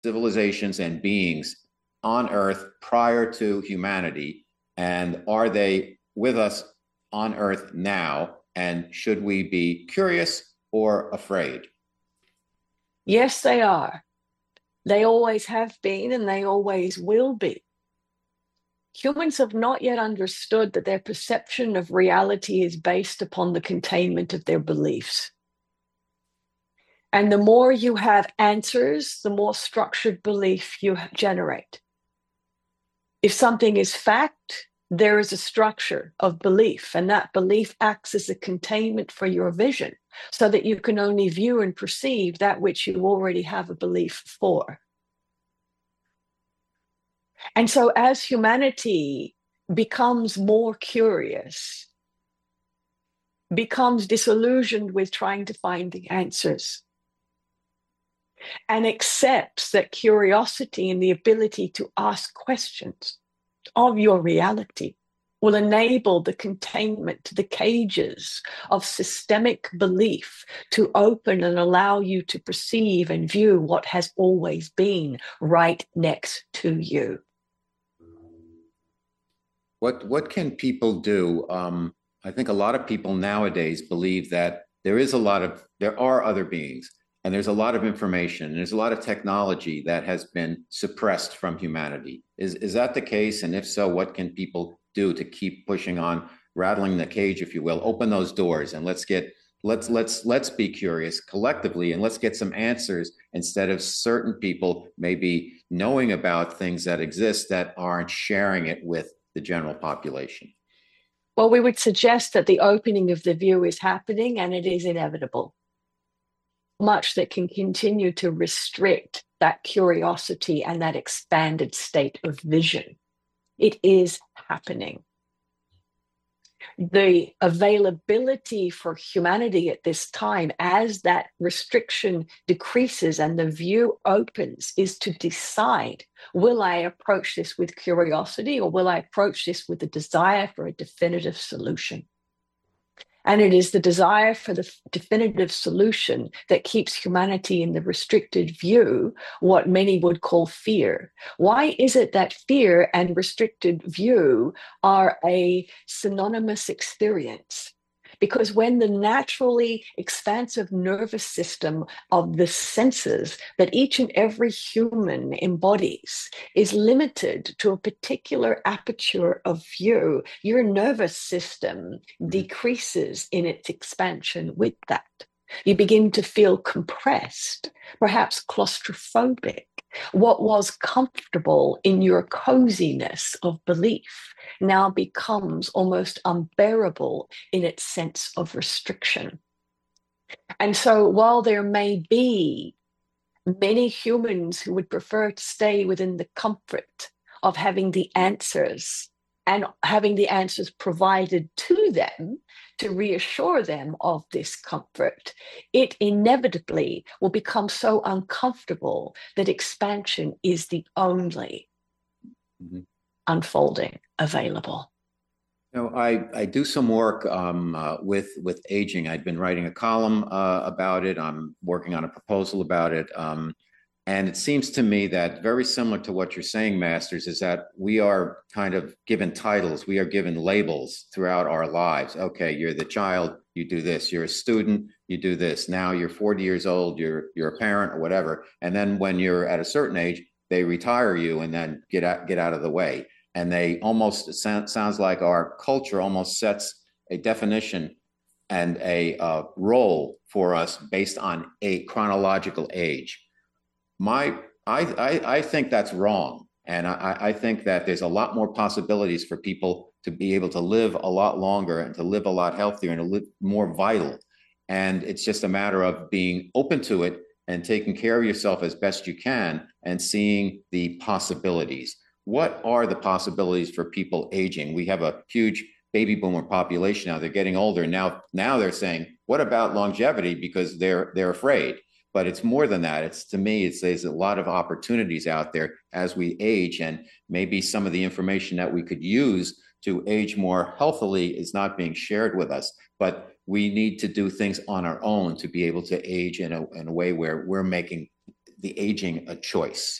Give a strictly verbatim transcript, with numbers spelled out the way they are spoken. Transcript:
civilizations and beings on Earth prior to humanity? And are they with us on Earth now? And should we be curious or afraid? Yes, they are. They always have been, and they always will be. Humans have not yet understood that their perception of reality is based upon the containment of their beliefs. And the more you have answers, the more structured belief you generate. If something is fact, there is a structure of belief, and that belief acts as a containment for your vision so that you can only view and perceive that which you already have a belief for. And so as humanity becomes more curious, becomes disillusioned with trying to find the answers, and accepts that curiosity and the ability to ask questions of your reality will enable the containment, the cages of systemic belief to open and allow you to perceive and view what has always been right next to you. What what can people do? Um, I think a lot of people nowadays believe that there is a lot of, there are other beings, and there's a lot of information, and there's a lot of technology that has been suppressed from humanity. Is is that the case? And if so, what can people do to keep pushing on, rattling the cage, if you will? Open those doors and let's get let's let's let's be curious collectively, and let's get some answers instead of certain people maybe knowing about things that exist that aren't sharing it with the general population. Well, we would suggest that the opening of the view is happening, and it is inevitable. Much that can continue to restrict that curiosity and that expanded state of vision. It is happening. The availability for humanity at this time, as that restriction decreases and the view opens, is to decide, will I approach this with curiosity, or will I approach this with a desire for a definitive solution? And it is the desire for the definitive solution that keeps humanity in the restricted view, what many would call fear. Why is it that fear and restricted view are a synonymous experience? Because when the naturally expansive nervous system of the senses that each and every human embodies is limited to a particular aperture of view, your nervous system decreases in its expansion with that. You begin to feel compressed, perhaps claustrophobic. What was comfortable in your coziness of belief now becomes almost unbearable in its sense of restriction. And so while there may be many humans who would prefer to stay within the comfort of having the answers and having the answers provided to them to reassure them of this comfort, it inevitably will become so uncomfortable that expansion is the only mm-hmm. unfolding available. You know, I, I do some work um, uh, with, with aging. I've been writing a column uh, about it. I'm working on a proposal about it. Um, And it seems to me that very similar to what you're saying, Masters, is that we are kind of given titles. We are given labels throughout our lives. Okay, you're the child, you do this. You're a student, you do this. Now you're forty years old, you're you're a parent or whatever. And then when you're at a certain age, they retire you and then get out, get out of the way. And they almost, it sounds like our culture almost sets a definition and a uh, role for us based on a chronological age. My, I, I, I think that's wrong. And I, I think that there's a lot more possibilities for people to be able to live a lot longer and to live a lot healthier and to live more vital. And it's just a matter of being open to it and taking care of yourself as best you can and seeing the possibilities. What are the possibilities for people aging? We have a huge baby boomer population now. They're getting older. Now, now they're saying, what about longevity? Because they're, they're afraid. But it's more than that. It's, to me, it's there's a lot of opportunities out there as we age, and maybe some of the information that we could use to age more healthily is not being shared with us. But we need to do things on our own to be able to age in a, in a way where we're making the aging a choice.